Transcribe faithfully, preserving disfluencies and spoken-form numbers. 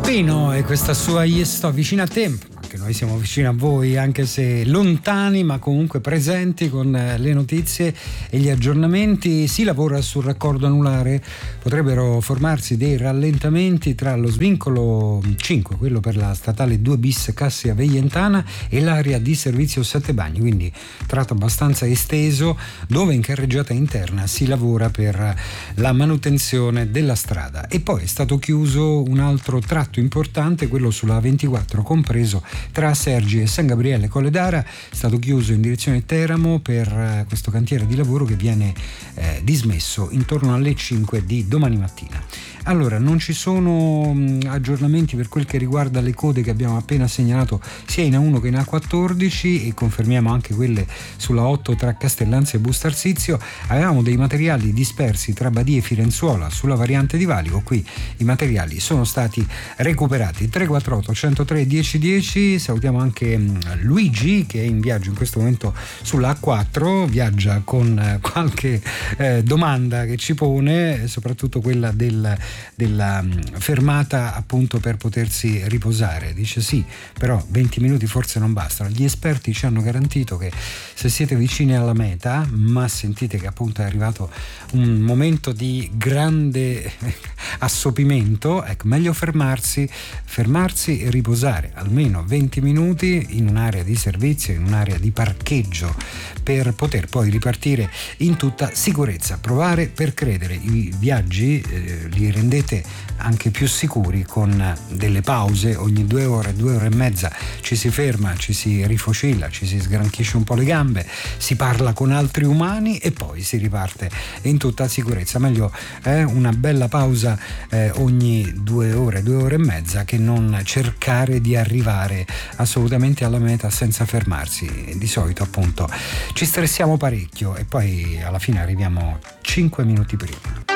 Pino e questa sua Io sto vicino a te. Anche noi siamo vicini a voi, anche se lontani, ma comunque presenti con le notizie e gli aggiornamenti. Si lavora sul raccordo anulare, potrebbero formarsi dei rallentamenti tra lo svincolo cinque, quello per la statale due bis Cassia Veientana, e l'area di servizio Sette Bagni, quindi tratto abbastanza esteso dove in carreggiata interna si lavora per la manutenzione della strada. E poi è stato chiuso un altro tratto importante, quello sulla ventiquattro, compreso tra Sergi e San Gabriele Colledara, è stato chiuso in direzione Teramo per questo cantiere di lavoro che viene eh, dismesso intorno alle cinque di domani mattina. Allora, non ci sono mh, aggiornamenti per quel che riguarda le code che abbiamo appena segnalato sia in A uno che in A quattordici, e confermiamo anche quelle sulla otto tra Castellanza e Bustarsizio. Avevamo dei materiali dispersi tra Badia e Firenzuola sulla variante di Valico, qui i materiali sono stati recuperati. Tre quattro otto uno zero tre uno zero uno zero. Salutiamo anche mh, Luigi, che è in viaggio in questo momento sulla A quattro, viaggia con eh, qualche eh, domanda che ci pone, soprattutto quella del della fermata appunto per potersi riposare. Dice sì, però venti minuti forse non bastano. Gli esperti ci hanno garantito che se siete vicini alla meta, ma sentite che appunto è arrivato un momento di grande assopimento, ecco, meglio fermarsi fermarsi e riposare almeno venti minuti in un'area di servizio, in un'area di parcheggio, per poter poi ripartire in tutta sicurezza. Provare per credere. I viaggi eh, li rendete anche più sicuri con delle pause ogni due ore, due ore e mezza. Ci si ferma, ci si rifocilla, ci si sgranchisce un po' le gambe, si parla con altri umani e poi si riparte in tutta sicurezza. Meglio eh, una bella pausa eh, ogni due ore, due ore e mezza, che non cercare di arrivare assolutamente alla meta senza fermarsi. Di solito appunto ci stressiamo parecchio e poi alla fine arriviamo cinque minuti prima.